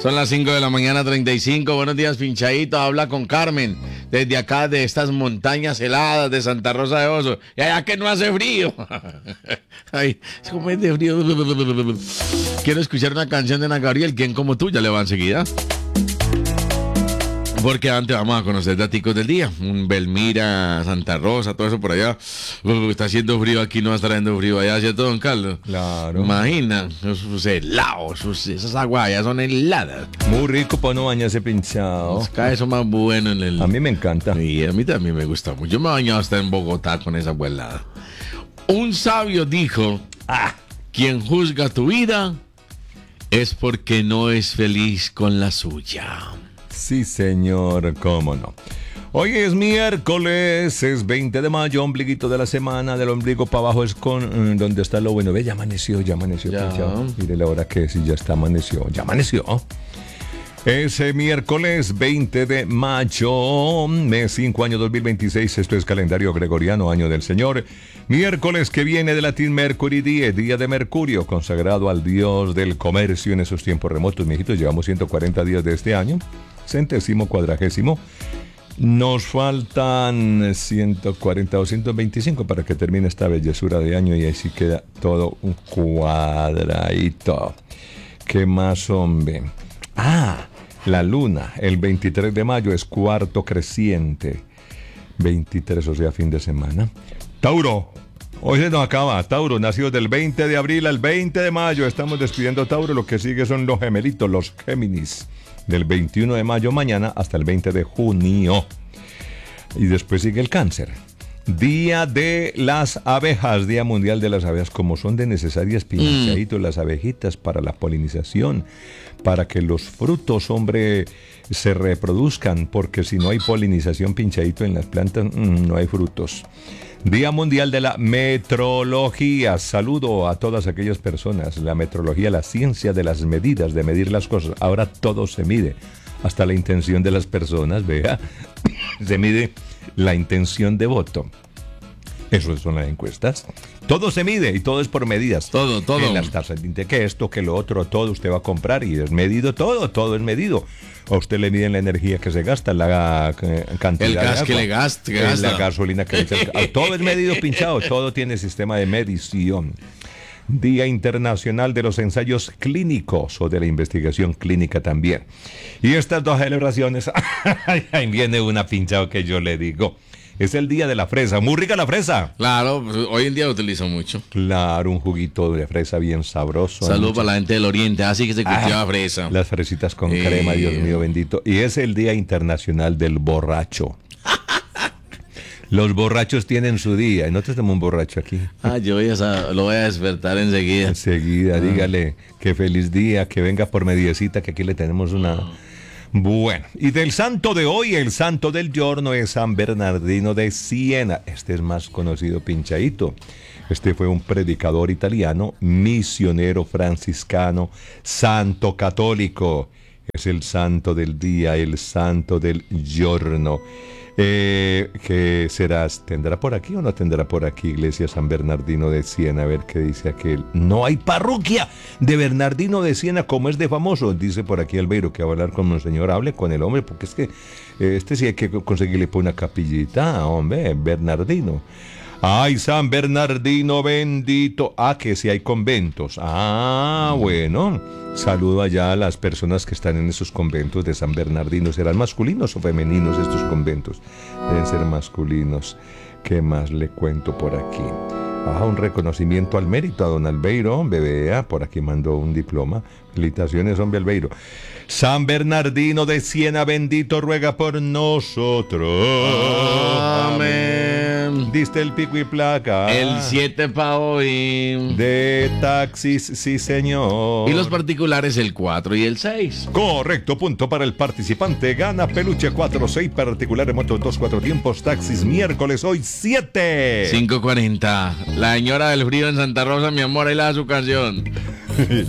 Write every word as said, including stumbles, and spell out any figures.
Son las cinco de la mañana, treinta y cinco. Buenos días, Pinchadito. Habla con Carmen, desde acá de estas montañas heladas de Santa Rosa de Osos. Y allá que no hace frío. Ay, ¿cómo es de frío? Quiero escuchar una canción de Ana Gabriel. ¿Quién como tú? Ya le va enseguida. Porque antes vamos a conocer daticos del día. Un Belmira, Santa Rosa, todo eso por allá. Uh, está haciendo frío aquí, no va a estar haciendo frío allá, ¿cierto, don Carlos? Claro. Imagina, esos helados, esos- esas aguas allá son heladas. Muy rico para no bañarse pinchado. Cada eso más bueno en el... A mí me encanta. Sí, a mí también me gusta mucho. Yo me he bañado hasta en Bogotá con esa agua helada. Un sabio dijo, ah, quien juzga tu vida es porque no es feliz con la suya. Sí, señor, cómo no. Hoy es miércoles, es veinte de mayo, ombliguito de la semana, del ombligo para abajo es con mm, donde está lo bueno. Ve, ya amaneció, ya amaneció, Ya. pinchado. Mire la hora que es y ya está amaneció, ya amaneció. Ese miércoles veinte de mayo, mes cinco, año dos mil veintiséis, esto es calendario gregoriano, año del Señor. Miércoles que viene de latín Mercury Die, día de Mercurio, consagrado al dios del comercio en esos tiempos remotos. Mijitos, llevamos ciento cuarenta días de este año, centésimo cuadragésimo. Nos faltan ciento cuarenta o ciento veinticinco para que termine esta bellezura de año y ahí sí queda todo un cuadradito. ¿Qué más, hombre? Ah, la luna, el veintitrés de mayo es cuarto creciente. veintitrés, o sea, fin de semana. Tauro, hoy se nos acaba. Tauro, nacido del veinte de abril al veinte de mayo. Estamos despidiendo a Tauro. Lo que sigue son los gemelitos, los Géminis. Del veintiuno de mayo mañana hasta el veinte de junio. Y después sigue el Cáncer. Día de las abejas, Día Mundial de las Abejas. Como son de necesarias, pinchaditos, mm. las abejitas para la polinización, para que los frutos, hombre, se reproduzcan, porque si no hay polinización, pinchadito, en las plantas, mmm, no hay frutos. Día Mundial de la Metrología. Saludo a todas aquellas personas. La metrología, la ciencia de las medidas, de medir las cosas. Ahora todo se mide, hasta la intención de las personas, vea. Se mide la intención de voto. Eso son las encuestas. Todo se mide y todo es por medidas. Todo, todo. En las tasas de interés, que esto, que lo otro, todo usted va a comprar y es medido todo, todo es medido. A usted le miden la energía que se gasta, la eh, cantidad El gas de agua, que le gasta, que eh, gasta. la gasolina que le echa. Todo es medido, pinchado, todo tiene sistema de medición. Día Internacional de los Ensayos Clínicos o de la Investigación Clínica también. Y estas dos celebraciones, ahí viene una, pinchado, que yo le digo. Es el día de la fresa. Muy rica la fresa. Claro, pues, hoy en día lo utilizo mucho. Claro, un juguito de fresa bien sabroso. Saludos para la gente del Oriente, así que se cultiva Ah, fresa. Las fresitas con Eh. crema, Dios mío bendito. Y es el Día Internacional del Borracho. Los borrachos tienen su día. ¿Y no te tenemos un borracho aquí? Ah, yo voy a, sa- lo voy a despertar enseguida. Enseguida, Ah. dígale que feliz día, que venga por mediecita, que aquí le tenemos una... Bueno, y del santo de hoy, el santo del giorno es San Bernardino de Siena. Este es más conocido, pinchadito. Este fue un predicador italiano, misionero franciscano, santo católico. Es el santo del día, el santo del giorno. Eh, ¿Qué será? ¿Tendrá por aquí o no tendrá por aquí Iglesia San Bernardino de Siena? A ver qué dice aquel. No hay parroquia de Bernardino de Siena como es de famoso. Dice por aquí Albeiro que va a hablar con Monseñor. Hable con el hombre, porque es que eh, este sí hay que conseguirle por una capillita, hombre, Bernardino. Ay, San Bernardino bendito. Ah, que sí hay conventos. Ah, bueno. Saludo allá a las personas que están en esos conventos de San Bernardino. ¿Serán masculinos o femeninos estos conventos? Deben ser masculinos. ¿Qué más le cuento por aquí? Ah, un reconocimiento al mérito a don Albeiro, hombre, vea, por aquí mandó un diploma. Felicitaciones, hombre Albeiro. San Bernardino de Siena bendito, ruega por nosotros. Amén. Diste el pico y placa. El siete pa' hoy. De taxis, sí señor. Y los particulares el cuatro y el seis. Correcto, punto para el participante. Gana peluche cuatro seis, particular en motos dos cuatro tiempos, taxis miércoles hoy siete. cinco cuarenta. La señora del frío en Santa Rosa, mi amor, ahí la da su canción.